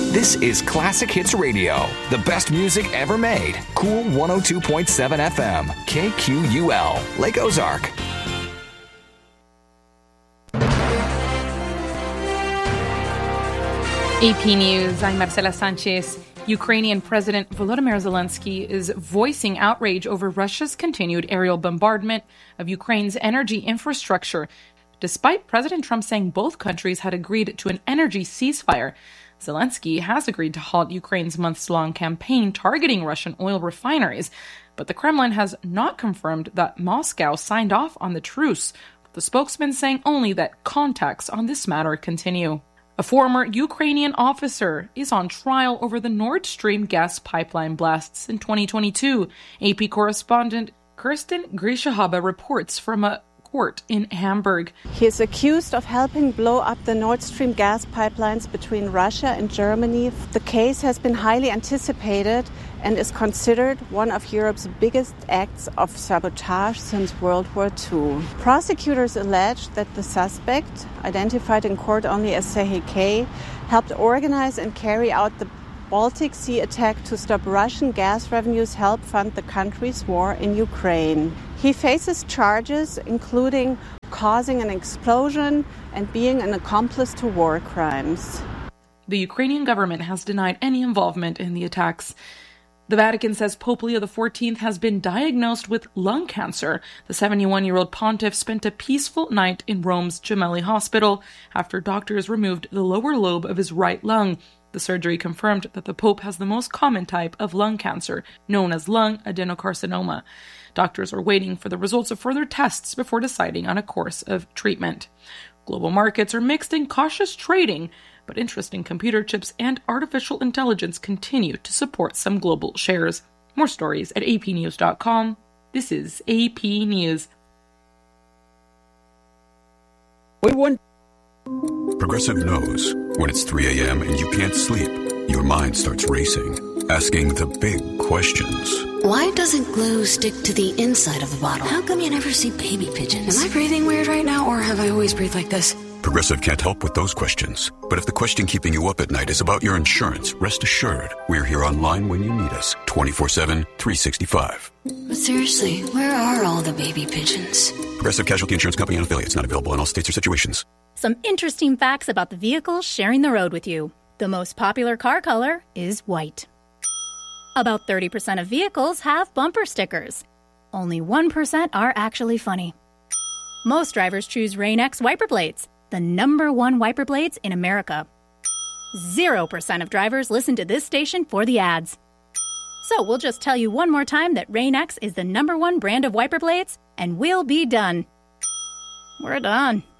This is Classic Hits Radio, the best music ever made. Cool 102.7 FM, KQUL, Lake Ozark. AP News, I'm Marcela Sanchez. Ukrainian President Volodymyr Zelensky is voicing outrage over Russia's continued aerial bombardment of Ukraine's energy infrastructure. Despite President Trump saying both countries had agreed to an energy ceasefire, Zelensky has agreed to halt Ukraine's months-long campaign targeting Russian oil refineries, but the Kremlin has not confirmed that Moscow signed off on the truce, the spokesman saying only that contacts on this matter continue. A former Ukrainian officer is on trial over the Nord Stream gas pipeline blasts in 2022. AP correspondent Kirsten Grishahaba reports from a court in Hamburg. He is accused of helping blow up the Nord Stream gas pipelines between Russia and Germany. The case has been highly anticipated and is considered one of Europe's biggest acts of sabotage since World War II. Prosecutors allege that the suspect, identified in court only as Sehe K., helped organize and carry out the Baltic Sea attack to stop Russian gas revenues help fund the country's war in Ukraine. He faces charges including causing an explosion and being an accomplice to war crimes. The Ukrainian government has denied any involvement in the attacks. The Vatican says Pope Leo XIV has been diagnosed with lung cancer. The 71-year-old pontiff spent a peaceful night in Rome's Gemelli Hospital after doctors removed the lower lobe of his right lung. The surgery confirmed that the Pope has the most common type of lung cancer, known as lung adenocarcinoma. Doctors are waiting for the results of further tests before deciding on a course of treatment. Global markets are mixed in cautious trading, but interest in computer chips and artificial intelligence continue to support some global shares. More stories at apnews.com. This is AP News. Progressive knows when it's 3 a.m. and you can't sleep, your mind starts racing, asking the big questions. Why doesn't glue stick to the inside of the bottle? How come you never see baby pigeons? Am I breathing weird right now, or have I always breathed like this? Progressive can't help with those questions. But if the question keeping you up at night is about your insurance, rest assured, we're here online when you need us, 24/7, 365. But seriously, where are all the baby pigeons? Progressive Casualty Insurance Company and affiliates, not available in all states or situations. Some interesting facts about the vehicles sharing the road with you. The most popular car color is white. About 30% of vehicles have bumper stickers. Only 1% are actually funny. Most drivers choose Rain-X wiper blades, the #1 wiper blades in America. 0% of drivers listen to this station for the ads. So we'll just tell you one more time that Rain-X is the #1 brand of wiper blades, and we'll be done. We're done.